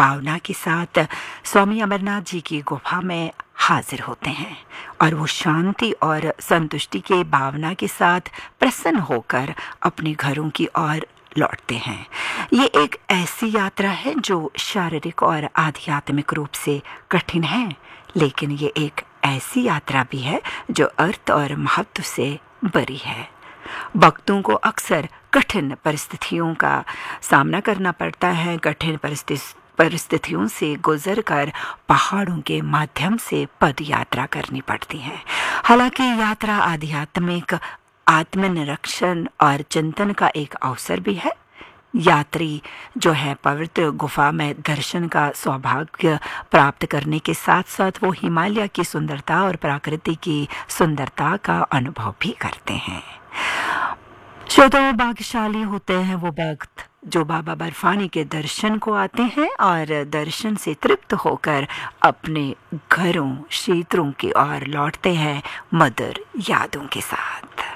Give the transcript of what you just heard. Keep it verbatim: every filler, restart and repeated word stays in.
भावना के साथ स्वामी अमरनाथ जी की गुफा में हाजिर होते हैं और वो शांति और संतुष्टि के भावना के साथ प्रसन्न होकर अपने घरों की ओर लौटते हैं। ये एक ऐसी यात्रा है जो शारीरिक और आध्यात्मिक रूप से कठिन है, लेकिन ये एक ऐसी यात्रा भी है जो अर्थ और महत्व से भरी है। भक्तों को अक्सर कठिन परिस्थितियों का सामना करना पड़ता है। कठिन परिस्थिति परिस्थितियों से गुजरकर पहाड़ों के माध्यम से पद यात्रा करनी पड़ती है। हालांकि यात्रा आध्यात्मिक आत्मनिरीक्षण और चिंतन का एक अवसर भी है। यात्री जो है पवित्र गुफा में दर्शन का सौभाग्य प्राप्त करने के साथ साथ वो हिमालय की सुंदरता और प्रकृति की सुंदरता का अनुभव भी करते हैं। श्रोताओं, भाग्यशाली होते हैं वो भक्त जो बाबा बर्फानी के दर्शन को आते हैं और दर्शन से तृप्त होकर अपने घरों क्षेत्रों की ओर लौटते हैं मधुर यादों के साथ।